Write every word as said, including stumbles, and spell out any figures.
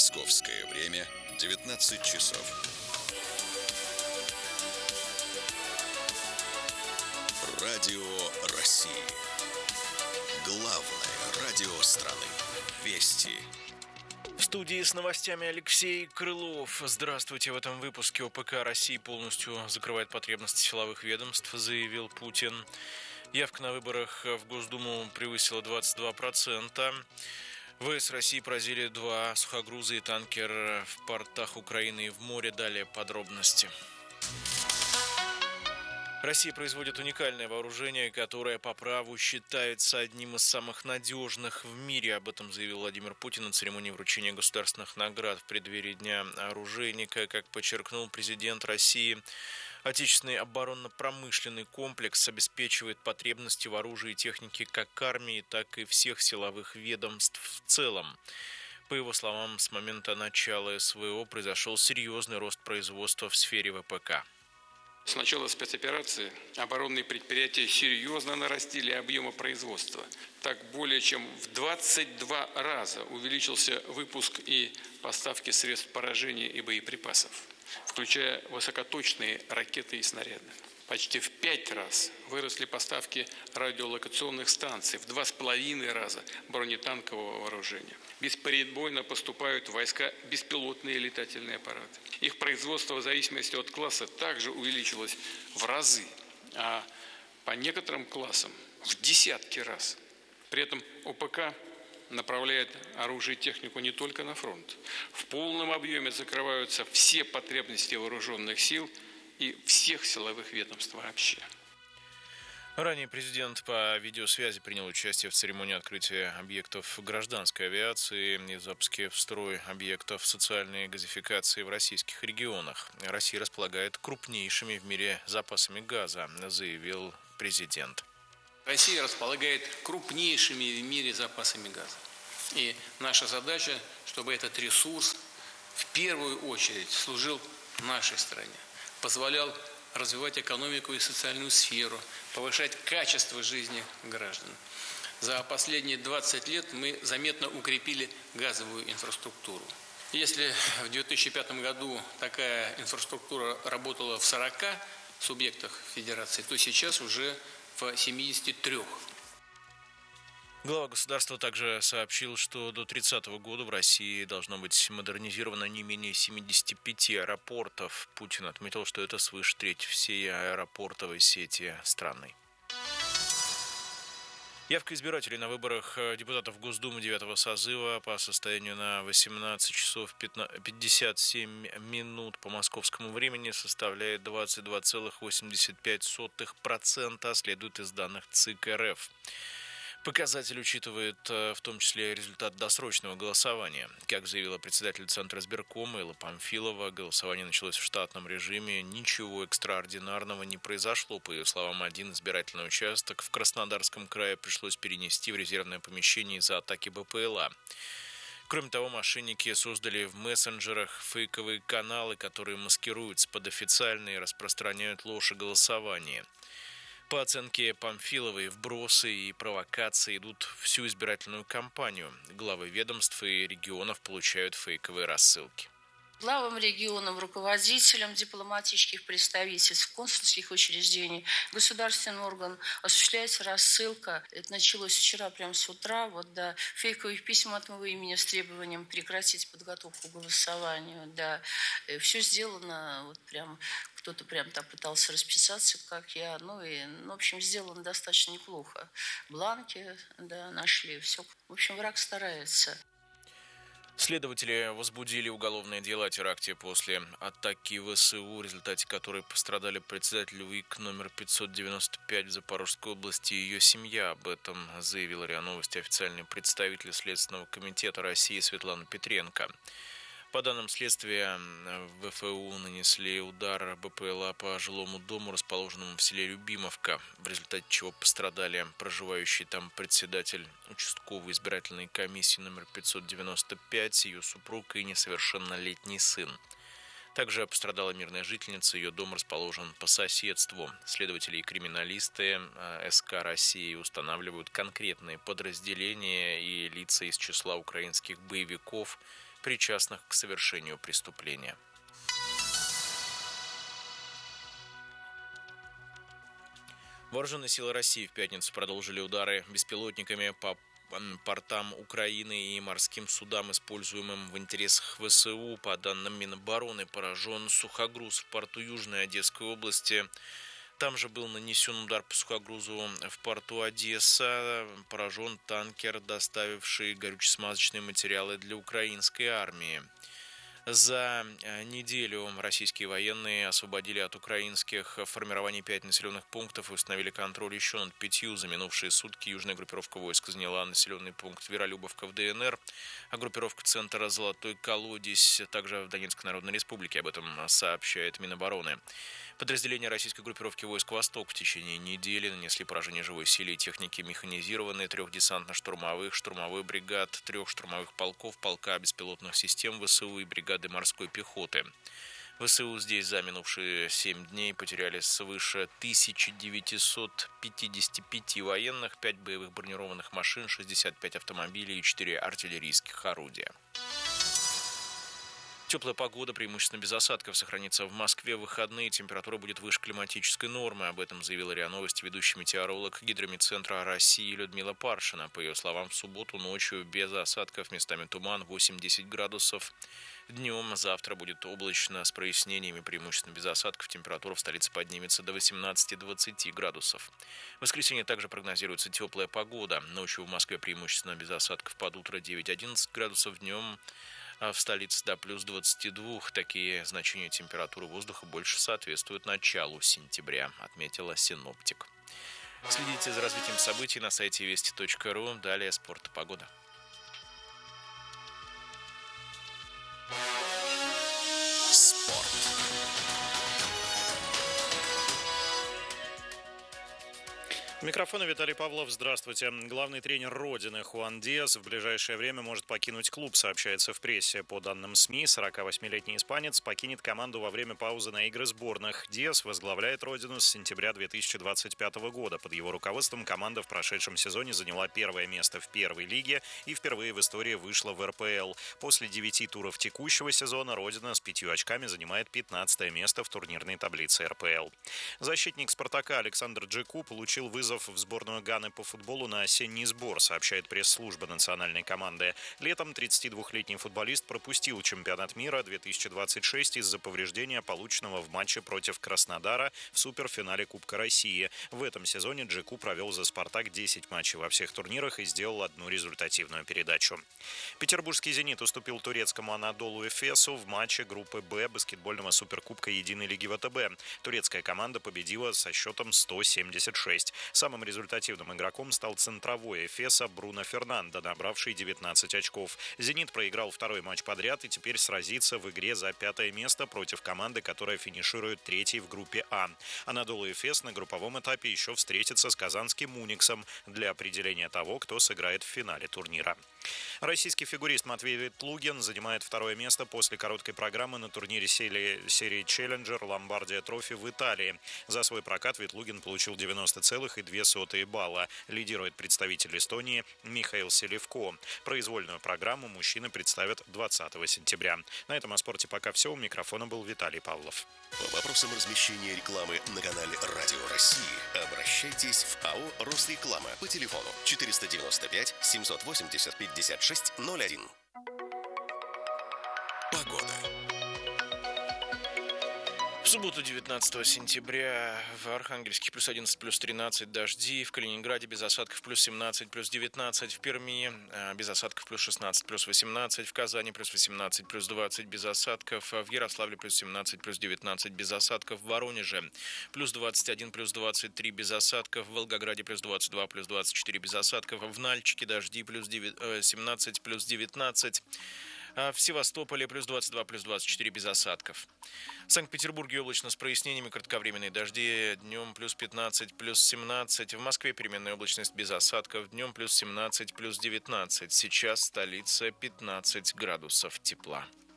Московское время девятнадцать часов. Радио России. Главное радио страны. Вести. В студии с новостями Алексей Крылов. Здравствуйте. В этом выпуске ОПК России полностью закрывает потребности силовых ведомств, заявил Путин. Явка на выборах в Госдуму превысила двадцать два процента. ВС России поразили два сухогруза и танкер в портах Украины и в море. Далее подробности. Россия производит уникальное вооружение, которое по праву считается одним из самых надежных в мире. Об этом заявил Владимир Путин на церемонии вручения государственных наград в преддверии Дня оружейника. Как подчеркнул президент России, отечественный оборонно-промышленный комплекс обеспечивает потребности в оружии и технике как армии, так и всех силовых ведомств в целом. По его словам, с момента начала СВО произошел серьезный рост производства в сфере ВПК. С начала спецоперации оборонные предприятия серьезно нарастили объемы производства. Так более чем в двадцать два раза увеличился выпуск и поставки средств поражения и боеприпасов, включая высокоточные ракеты и снаряды. Почти в пять раз выросли поставки радиолокационных станций, в два с половиной раза бронетанкового вооружения. Бесперебойно поступают в войска беспилотные летательные аппараты. Их производство в зависимости от класса также увеличилось в разы, а по некоторым классам в десятки раз. При этом ОПК направляет оружие и технику не только на фронт. В полном объеме закрываются все потребности вооруженных сил и всех силовых ведомств вообще. Ранее президент по видеосвязи принял участие в церемонии открытия объектов гражданской авиации и запуске в строй объектов социальной газификации в российских регионах. Россия располагает крупнейшими в мире запасами газа, заявил президент. Россия располагает крупнейшими в мире запасами газа. И наша задача, чтобы этот ресурс в первую очередь служил нашей стране, позволял развивать экономику и социальную сферу, повышать качество жизни граждан. За последние двадцать лет мы заметно укрепили газовую инфраструктуру. Если в две тысячи пятом году такая инфраструктура работала в сорока субъектах федерации, то сейчас уже в семидесяти трёх. Глава государства также сообщил, что до тридцатого года в России должно быть модернизировано не менее семидесяти пяти аэропортов. Путин отметил, что это свыше трети всей аэропортовой сети страны. Явка избирателей на выборах депутатов Госдумы девятого созыва по состоянию на восемнадцать часов пятьдесят семь минут по московскому времени составляет двадцать два целых восемьдесят пять сотых процента, следует из данных ЦИК РФ. Показатель учитывает в том числе результат досрочного голосования. Как заявила председатель Центра избиркома Элла Памфилова, голосование началось в штатном режиме, ничего экстраординарного не произошло. По ее словам, один избирательный участок в Краснодарском крае пришлось перенести в резервное помещение из-за атаки БПЛА. Кроме того, мошенники создали в мессенджерах фейковые каналы, которые маскируются под официальные и распространяют ложь о голосовании. По оценке Памфиловой, вбросы и провокации идут всю избирательную кампанию. Главы ведомств и регионов получают фейковые рассылки. Главам регионам, руководителям дипломатических представительств, консульских учреждений, государственным органам осуществляется рассылка. Это началось вчера, прямо с утра, вот, да, фейковых писем от моего имени с требованием прекратить подготовку к голосованию. Да. Все сделано, вот прям, кто-то прям там пытался расписаться, как я. Ну, и, ну, в общем, сделано достаточно неплохо. Бланки, да, нашли, все. В общем, враг старается. Следователи возбудили уголовное дело о теракте после атаки ВСУ, в результате которой пострадали председатель УИК номер пятьсот девяносто пять в Запорожской области и ее семья. Об этом заявил РИА Новости официальный представитель Следственного комитета России Светлана Петренко. По данным следствия, в ВФУ нанесли удар БПЛА по жилому дому, расположенному в селе Любимовка, в результате чего пострадали проживающий там председатель участковой избирательной комиссии номер пятьсот девяносто пять, ее супруг и несовершеннолетний сын. Также пострадала мирная жительница, ее дом расположен по соседству. Следователи и криминалисты СК России устанавливают конкретные подразделения и лица из числа украинских боевиков, причастных к совершению преступления. Вооруженные силы России в пятницу продолжили удары беспилотниками по портам Украины и морским судам, используемым в интересах ВСУ. По данным Минобороны, поражен сухогруз в порту Южной Одесской области. Там же был нанесен удар по сухогрузу в порту Одесса. Поражен танкер, доставивший горюче-смазочные материалы для украинской армии. За неделю российские военные освободили от украинских формирований пять населенных пунктов и установили контроль еще над пятью. За минувшие сутки южная группировка войск заняла населенный пункт Веролюбовка в ДНР, а группировка центра Золотой Колодец также в Донецкой Народной Республике. Об этом сообщает Минобороны. Подразделения российской группировки войск «Восток» в течение недели нанесли поражение живой силе и технике механизированной, трех десантно-штурмовых, штурмовой бригад, трех штурмовых полков, полка беспилотных систем ВСУ и бригады морской пехоты. ВСУ здесь за минувшие семь дней потеряли свыше тысячи девятисот пятидесяти пяти военных, пять боевых бронированных машин, шестьдесят пять автомобилей и четыре артиллерийских орудия. Теплая погода, преимущественно без осадков, сохранится в Москве в выходные. Температура будет выше климатической нормы. Об этом заявила РИА Новости ведущий метеоролог Гидромедцентра России Людмила Паршина. По ее словам, в субботу ночью без осадков, местами туман, восемь-десять градусов. Днем завтра будет облачно с прояснениями, преимущественно без осадков. Температура в столице поднимется до восемнадцати-двадцати градусов. В воскресенье также прогнозируется теплая погода. Ночью в Москве преимущественно без осадков, под утро девять-одиннадцать градусов, днем а в столице до плюс двадцати двух. Такие значения температуры воздуха больше соответствуют началу сентября, отметила синоптик. Следите за развитием событий на сайте вести точка ру. Далее спорт и погода. Спорт. У микрофона Виталий Павлов. Здравствуйте. Главный тренер Родины Хуан Диас в ближайшее время может покинуть клуб, сообщается в прессе. По данным СМИ, сорокавосьмилетний испанец покинет команду во время паузы на игры сборных. Диас возглавляет Родину с сентября две тысячи двадцать пятого года. Под его руководством команда в прошедшем сезоне заняла первое место в первой лиге и впервые в истории вышла в эр пэ эл. После девяти туров текущего сезона Родина с пятью очками занимает пятнадцатое место в турнирной таблице эр пэ эл. Защитник «Спартака» Александр Джеку получил вызов в сборную Ганы по футболу на осенний сбор, сообщает пресс-служба национальной команды. Летом тридцатидвухлетний футболист пропустил чемпионат мира две тысячи двадцать шесть из-за повреждения, полученного в матче против Краснодара в суперфинале Кубка России. В этом сезоне Джеку провел за «Спартак» десять матчей во всех турнирах и сделал одну результативную передачу. Петербургский «Зенит» уступил турецкому «Анадолу Эфесу» в матче группы «Б» баскетбольного суперкубка Единой лиги вэ тэ бэ. Турецкая команда победила со счетом сто семьдесят шесть. Самым результативным игроком стал центровой Эфеса Бруно Фернандо, набравший девятнадцать очков. «Зенит» проиграл второй матч подряд и теперь сразится в игре за пятое место против команды, которая финиширует третьей в группе А. Анадолу Эфес на групповом этапе еще встретится с казанским «Униксом» для определения того, кто сыграет в финале турнира. Российский фигурист Матвей Ветлугин занимает второе место после короткой программы на турнире серии, серии «Челленджер» Ломбардия Трофи в Италии. За свой прокат Ветлугин получил девяносто целых две десятых балла. Лидирует представитель Эстонии Михаил Селивко. Произвольную программу мужчины представят двадцатого сентября. На этом о спорте пока все. У микрофона был Виталий Павлов. По вопросам размещения рекламы на канале Радио России обращайтесь в АО «Росреклама» по телефону четыреста девяносто пять семьсот восемьдесят пятьдесят шесть ноль один. Погода. В субботу, девятнадцатого сентября, в Архангельске плюс одиннадцать, плюс тринадцать, дожди. В Калининграде без осадков плюс семнадцать, плюс девятнадцать. В Перми без осадков плюс шестнадцать, плюс восемнадцать. В Казани плюс восемнадцать, плюс двадцать без осадков. В Ярославле плюс семнадцать, плюс девятнадцать без осадков. В Воронеже плюс двадцать один, плюс двадцать три без осадков. В Волгограде плюс двадцать два, плюс двадцать четыре без осадков. В Нальчике дожди плюс семнадцать, плюс девятнадцать. В Севастополе плюс двадцать два, плюс двадцать четыре без осадков. В Санкт-Петербурге облачно с прояснениями, кратковременные дожди. Днем плюс пятнадцать, плюс семнадцать. В Москве переменная облачность без осадков. Днем плюс семнадцать, плюс девятнадцать. Сейчас столица пятнадцать градусов тепла.